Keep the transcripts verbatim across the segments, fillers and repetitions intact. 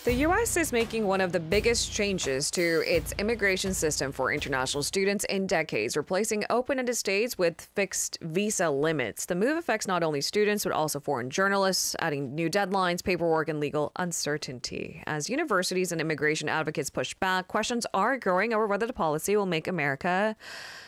The U S is making one of the biggest changes to its immigration system for international students in decades, replacing open-ended stays with fixed visa limits. The move affects not only students, but also foreign journalists, adding new deadlines, paperwork, and legal uncertainty. As universities and immigration advocates push back, questions are growing over whether the policy will make America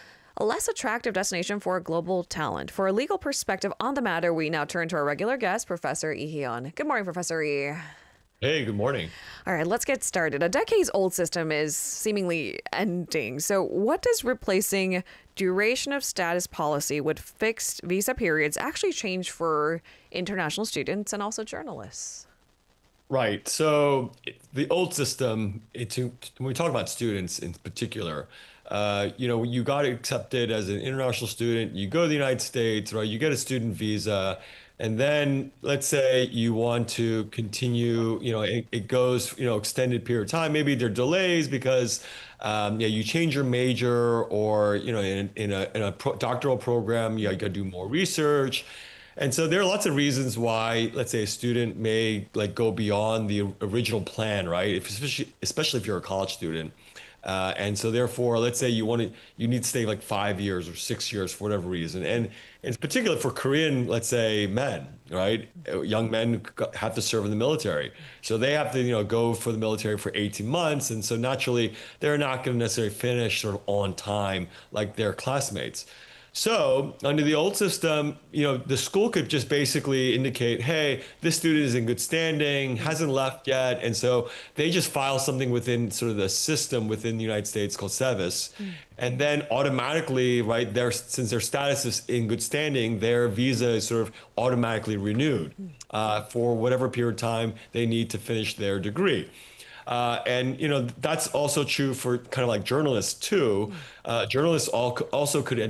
a less attractive destination for global talent. For a legal perspective on the matter, we now turn to our regular guest, Professor Lee Hee-yeon. Good morning, Professor Lee. Hey, good morning. All right, let's get started. A decades-old system is seemingly ending. So what does replacing duration of status policy with fixed visa periods actually change for international students and also journalists? Right. So the old system, it, when we talk about students in particular, uh, you know, you got accepted as an international student, you go to the United States, right? You get a student visa. And then let's say you want to continue, you know, it, it goes, you know, extended period of time. Maybe there are delays because, um, yeah, you change your major or, you know, in, in a, in a pro doctoral program, you got to do more research. And so there are lots of reasons why, let's say, a student may like go beyond the original plan, right? If, especially, especially if you're a college student. Uh, and so therefore, let's say you want to, you need to stay like five years or six years for whatever reason. And in particular for Korean, let's say men, right? Young men have to serve in the military. So they have to, you know, go for the military for eighteen months. And so naturally, they're not going to necessarily finish sort of on time like their classmates. So under the old system, you know, the school could just basically indicate, hey, this student is in good standing, hasn't left yet. And so they just file something within sort of the system within the United States called SEVIS. Mm. And then automatically, right, their, since their status is in good standing, their visa is sort of automatically renewed uh, for whatever period of time they need to finish their degree. Uh, and, you know, that's also true for kind of like journalists, too. Uh, journalists all, also could